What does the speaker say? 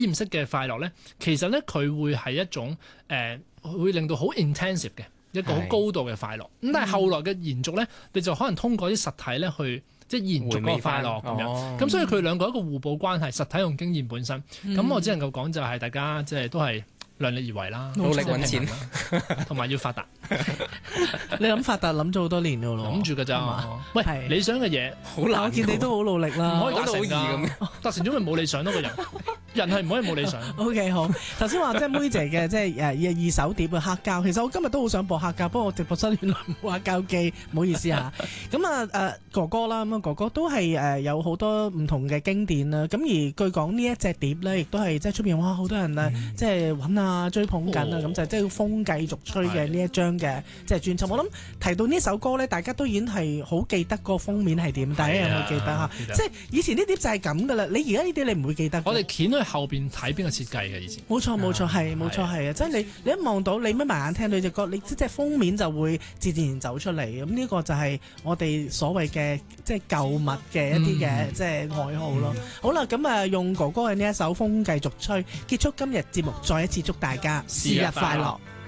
驗式嘅快樂咧，其實咧佢會係一種會令到好 intensive 嘅一個好高度嘅快樂。咁但係後來嘅延續咧，你就可能通過啲實體咧去即係延續嗰個快樂咁樣。咁所以佢兩個一個互補關係，實體同經驗本身。咁我只能夠講就係大家即係都係量力而為啦， 努力揾錢， 同埋要發達。 你諗發達諗咗好多年咯， 諗住㗎咋？喂，理想嘅嘢好難，我見你都好努力啦， 唔可以達成㗎。達成咗咪冇理想咯，個人。人係唔可以冇理想。 OK 好，頭先話即係妹姐嘅即係二手碟嘅黑膠，其實我今日都好想播黑膠，不過我直播室原來冇黑膠機，唔好意思嚇。咁哥哥啦，咁哥哥都係有好多唔同嘅經典啦。咁而據講呢一隻碟咧，亦都係即係出邊哇好多人即係揾啊追捧緊啊，咁就即係風繼續吹嘅呢一張嘅即係專輯。我諗提到呢首歌咧，大家都已經係好記得個封面係點，大家有冇記得嚇？即係以前啲碟就係咁噶啦，你而家呢啲你唔會記得。 我哋鉗去後邊睇邊個設計嘅以前。冇錯係啊！即係你一望到你眯埋眼聽到隻歌，你即係封面就會自然走出嚟。咁呢個就係我哋所謂嘅即係舊物嘅一啲嘅即係愛好咯。好啦，咁用哥哥嘅呢一首風繼續吹，結束今日節目，再一次祝大家是日快樂。